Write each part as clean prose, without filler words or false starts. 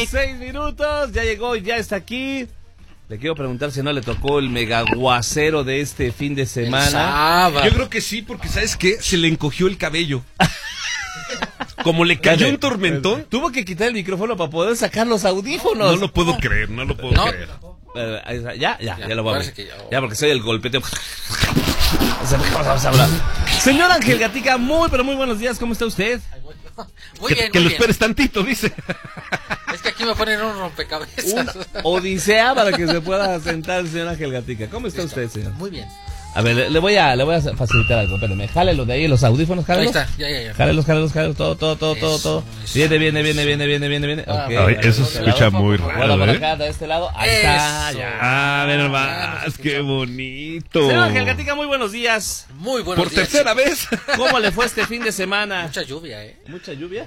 6 minutos, ya llegó y ya está aquí. Le quiero preguntar si no le tocó el megaguacero de este fin de semana. Yo creo que sí, porque ¿sabes qué? Se le encogió el cabello. Como le cayó un tormentón. Tuvo que quitar el micrófono para poder sacar los audífonos. No lo puedo creer, no lo puedo creer. Ya lo voy a ver. Ya, porque soy el golpeteo. Vamos a hablar. Señor Ángel Gatica, muy pero muy buenos días, ¿cómo está usted? Muy bien, que muy lo bien. esperes tantito, dice. Es que aquí me ponen un rompecabezas. Una odisea para que se pueda sentar el señor Ángel Gatica. ¿Cómo está usted, señor? Muy bien. A ver, le voy a facilitar algo, espérame. Jálelo de ahí, los audífonos, jálelos. Ahí está, ya. Jálelos, todo. Viene. Ay, eso se escucha muy raro, por ¿eh? acá, de este lado. Ahí está, ya. A ver más, qué bonito. Señor Ángel Gatica, muy buenos días. Muy buenos Por días. tercera vez. ¿Cómo le fue este fin de semana? Mucha lluvia, ¿Mucha lluvia?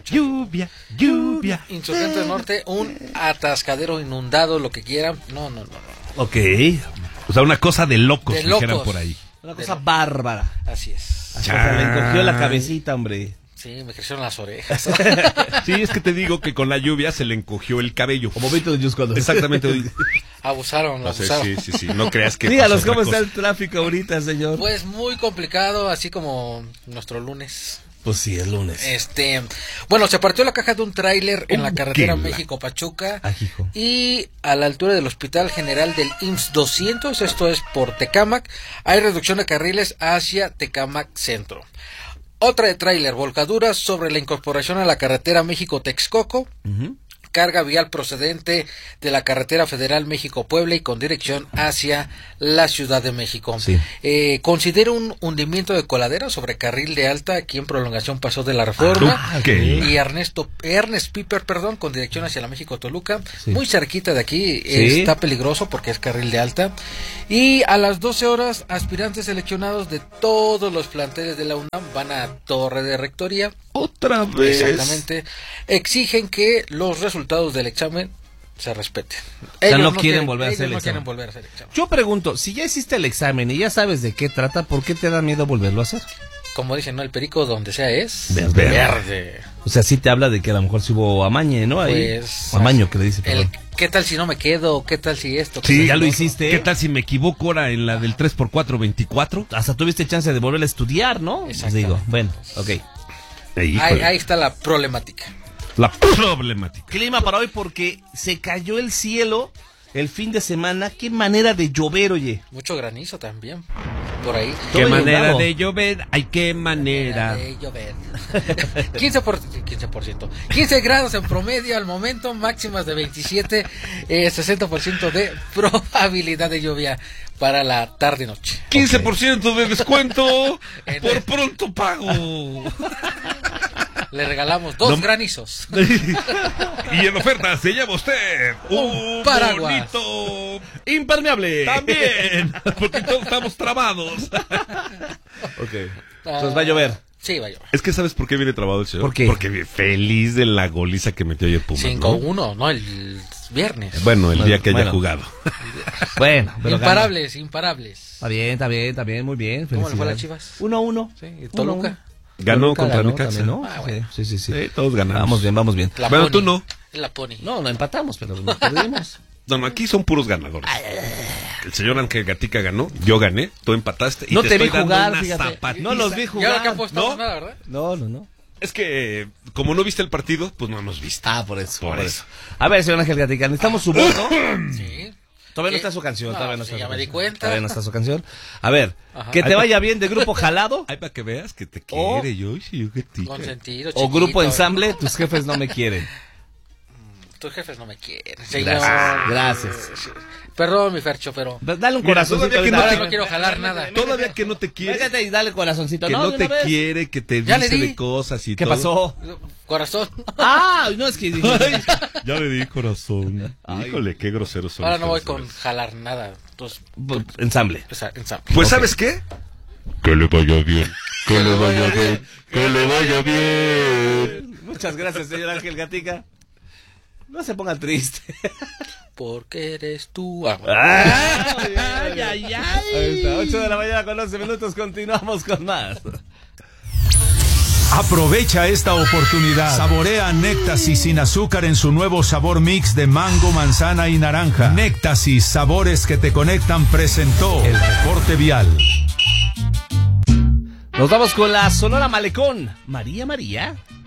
Lluvia. Insurgente Norte, un atascadero inundado, lo que quieran. No. Ok. O sea, una cosa de locos, De dijeran locos. por ahí. Una cosa bárbara. Así es. Hasta le encogió la cabecita, hombre. Sí, me crecieron las orejas. Sí, es que te digo que con la lluvia se le encogió el cabello. Como Vito de Yuscodo. Exactamente. Abusaron. Sí. No creas que. Díganos pasó cómo otra está cosa. el tráfico ahorita, señor. Pues muy complicado, así como nuestro lunes. Pues sí, es lunes. Bueno, se partió la caja de un tráiler en la carretera ¿Qué? México-Pachuca Ajijo. y a la altura del Hospital General del IMSS 200, esto es por Tecámac, hay reducción de carriles hacia Tecámac Centro. Otra de tráiler, volcaduras sobre la incorporación a la carretera México-Texcoco, carga vial procedente de la carretera federal México-Puebla y con dirección hacia la Ciudad de México. Sí. Considera un hundimiento de coladera sobre carril de alta aquí en prolongación Paso de la Reforma ok. y Ernest Piper, con dirección hacia la México-Toluca, Sí. muy cerquita de aquí. Sí. Está peligroso porque es carril de alta. Y a las 12 horas, aspirantes seleccionados de todos los planteles de la UNAM van a Torre de Rectoría. Otra vez. Exactamente. Exigen que los resultados del examen se respeten. O sea, no quieren volver a hacer el no examen. quieren volver a hacer el examen. Yo pregunto, si ya hiciste el examen y ya sabes de qué trata, ¿por qué te da miedo volverlo a hacer? Como dicen, ¿no? El perico donde sea es Verde. O sea, sí te habla de que a lo mejor sí hubo amañe, ¿no? Ahí. Pues, O amaño, que le dice, El, perdón. ¿qué tal si no me quedo? ¿Qué tal si esto? Sí, ya lo hiciste. ¿Qué tal si me equivoco ahora en la del 3x4-24? Hasta tuviste chance de volver a estudiar, ¿no? Pues Exactamente. digo, bueno, ok. Ahí está la problemática. La problemática. Clima para hoy porque se cayó el cielo el fin de semana. Qué manera de llover, oye. Mucho granizo también. Por ahí. Todo Qué manera inundado. de llover, ay, qué manera. De llover. 15%. 15 grados en promedio al momento, máximas de 27, 60% de probabilidad de lluvia para la tarde y noche. 15% de descuento En por el- pronto pago. Le regalamos 2 No- granizos. Y en oferta se lleva usted Un paraguas. bonito Impermeable. también, porque todos estamos trabados. Ok. Entonces va a llover. Sí, va a llover. Es que ¿sabes por qué viene trabado el señor? ¿Por qué? Porque feliz de la goliza que metió ayer Pumas, 5-1, ¿no? El viernes. Bueno, el día que haya Bueno. jugado. Bueno, pero Imparables. Está bien, muy bien. ¿Cómo le fue a las Felicidades. Chivas? 1-1. Sí, ¿y Toluca? Ganó contra ganó Necaxa. también, ¿no? Ah, bueno. Sí. Sí, todos ganamos. Vamos bien. La Bueno, Pony. tú no. La Pony. No empatamos, pero no perdimos. No, aquí son puros ganadores. El señor Ángel Gatica ganó, yo gané, tú empataste y No te vi estoy dando jugar, una fíjate. zapatiza. No los vi Y ahora jugar. que apostamos ¿No? nada, ¿verdad? No. Es que como no viste el partido, pues no hemos visto. Ah, por eso. Por eso. A ver, señor Ángel Gatica, necesitamos su voto. Sí. Todavía no ¿Qué? está su canción. No, Todavía no sí, está ya su me di canción. cuenta. Todavía no está su canción. A ver, Ajá. que te vaya bien de grupo jalado Ay, para que veas que te O- quiere, yo Gatica. Consentido, o chiquito. grupo ensamble, tus jefes no me quieren. Tus jefes no me quieren. Gracias. Perdón, mi Fercho, pero Dale un Mira, corazoncito. todavía que ahorita. ahora no quiero jalar nada. Todavía que no te quiere, Métete y dale corazoncito. que no de te una vez. quiere, que te Ya le dice di. de cosas y ¿Qué todo. pasó? Corazón. Ah, no, es que... Ay, ya le di corazón. Ay. Híjole, qué groseros son. Ahora no voy ustedes, con ¿sabes? jalar nada. Entonces, Ensamble. ensamble. Pues, Ok. ¿sabes qué? Que le vaya bien, que le vaya bien, que le vaya bien. Muchas gracias, señor Ángel Gatica. No se ponga triste. Porque eres tú. Ah, Ay. Ahí está, 8 de la mañana con 11 minutos. Continuamos con más. Aprovecha esta oportunidad. Saborea Néctasis sin azúcar en su nuevo sabor mix de mango, manzana y naranja. Néctasis, sabores que te conectan, presentó el reporte vial. Nos vamos con la Sonora Malecón. María María.